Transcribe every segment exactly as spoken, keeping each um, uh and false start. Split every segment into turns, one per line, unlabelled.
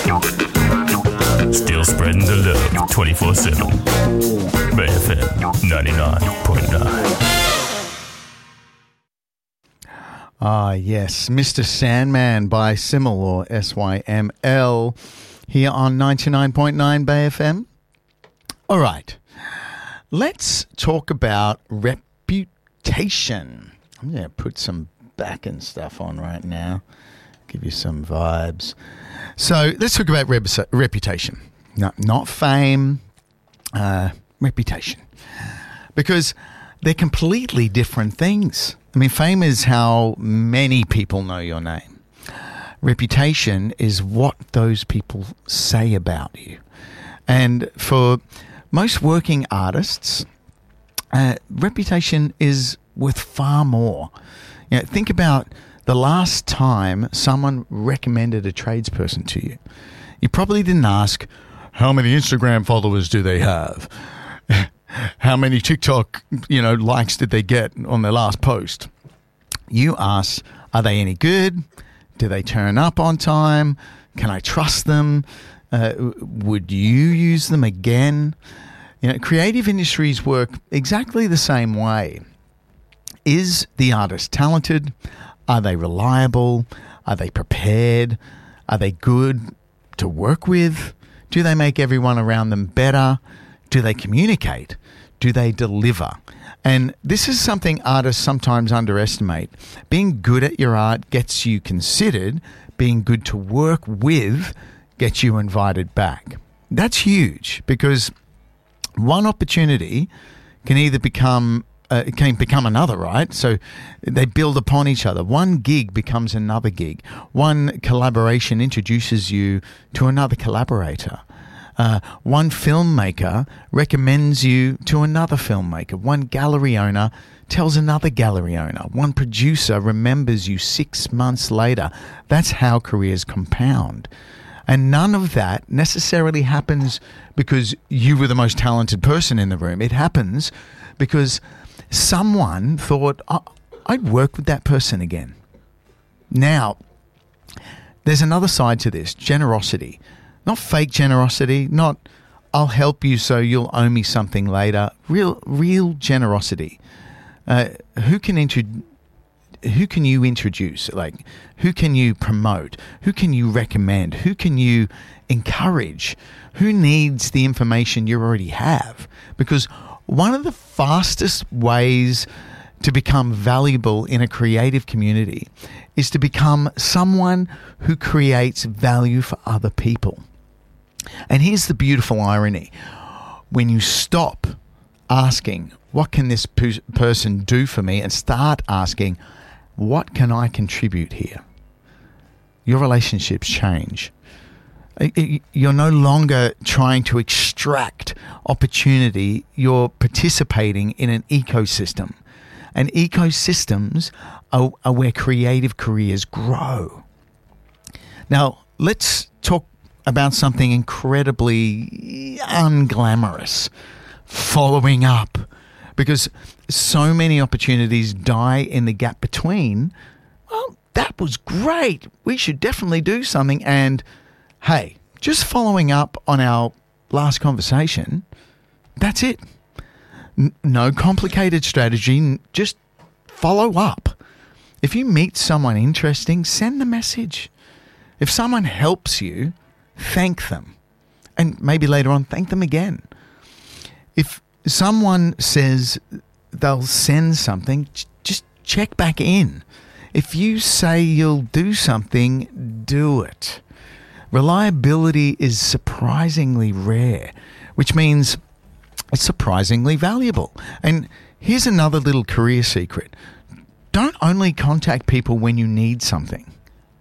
Still spreading the love twenty-four seven. Bay F M ninety-nine point nine.
Ah, yes. Mister Sandman by Siml, or S Y M L, here on ninety-nine point nine Bay F M. All right. Let's talk about reputation. I'm going to put some back and stuff on right now. Give you some vibes. So let's talk about rep- reputation. No, not fame, uh, reputation. Because they're completely different things. I mean, fame is how many people know your name. Reputation is what those people say about you. And for most working artists, uh, reputation is worth far more. You know, think about the last time someone recommended a tradesperson to you. You probably didn't ask, how many Instagram followers do they have? How many TikTok, you know, likes did they get on their last post? You ask, are they any good? Do they turn up on time? Can I trust them? Uh, would you use them again? You know, creative industries work exactly the same way. Is the artist talented? Are they reliable? Are they prepared? Are they good to work with? Do they make everyone around them better? Do they communicate? Do they deliver? And this is something artists sometimes underestimate. Being good at your art gets you considered. Being good to work with gets you invited back. That's huge, because one opportunity can either become uh, it can become another, right? So they build upon each other. One gig becomes another gig. One collaboration introduces you to another collaborator. Uh, one filmmaker recommends you to another filmmaker. One gallery owner tells another gallery owner. One producer remembers you six months later. That's how careers compound. And none of that necessarily happens because you were the most talented person in the room. It happens because someone thought, oh, I'd work with that person again. Now, there's another side to this, generosity. Not fake generosity, not I'll help you so you'll owe me something later. Real real generosity. Uh, who can intro- who can you introduce? Like, who can you promote? Who can you recommend? Who can you encourage? Who needs the information you already have? Because one of the fastest ways to become valuable in a creative community is to become someone who creates value for other people. And here's the beautiful irony. When you stop asking, what can this pe- person do for me, and start asking, what can I contribute here? Your relationships change. You're no longer trying to extract opportunity. You're participating in an ecosystem. And ecosystems are, are where creative careers grow. Now, let's talk about something incredibly unglamorous, following up. Because so many opportunities die in the gap between, well, that was great. We should definitely do something. And hey, just following up on our last conversation, that's it. N- no complicated strategy, just follow up. If you meet someone interesting, send the message. If someone helps you, thank them. And maybe later on, thank them again. If someone says they'll send something, just check back in. If you say you'll do something, do it. Reliability is surprisingly rare, which means it's surprisingly valuable. And here's another little career secret. Don't only contact people when you need something.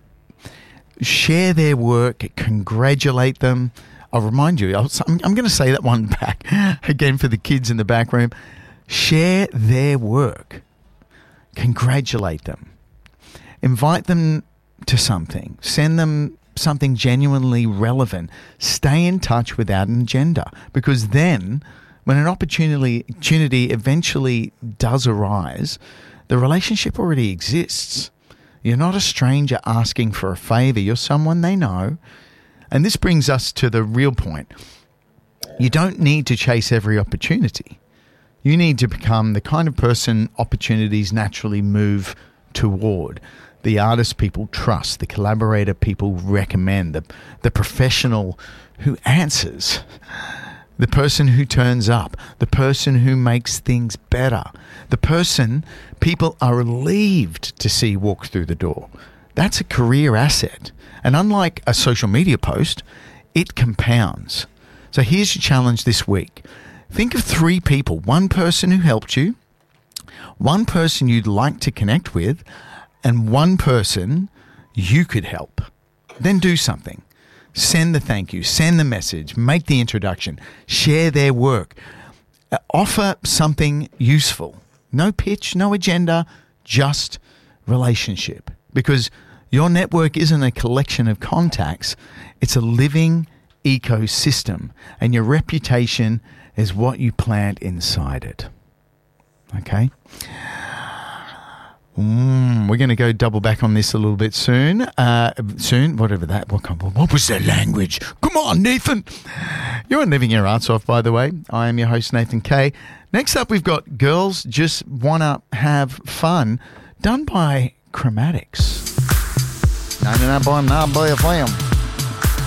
Share their work, congratulate them. I'll remind you, I'm, I'm going to say that one back again for the kids in the back room. Share their work. Congratulate them. Invite them to something. Send them something genuinely relevant. Stay in touch without an agenda, because then when an opportunity, opportunity eventually does arise, the relationship already exists. You're not a stranger asking for a favor. You're someone they know. And this brings us to the real point. You don't need to chase every opportunity. You need to become the kind of person opportunities naturally move toward. The artist people trust, the collaborator people recommend, the, the professional who answers, the person who turns up, the person who makes things better, the person people are relieved to see walk through the door. That's a career asset. And unlike a social media post, it compounds. So here's your challenge this week. Think of three people, one person who helped you, one person you'd like to connect with, and one person you could help. Then do something. Send the thank you, send the message, make the introduction, share their work. Uh, offer something useful. No pitch, no agenda, just relationship. Because your network isn't a collection of contacts, it's a living ecosystem, and your reputation is what you plant inside it. Okay? Mm, we're going to go double back on this a little bit soon. Uh, soon, whatever that. What, what was that language? Come on, Nathan. You're on Living Your Arts Off, by the way. I am your host, Nathan Kay. Next up, we've got Girls Just Wanna Have Fun, done by Chromatics. ninety-nine point nine B F M.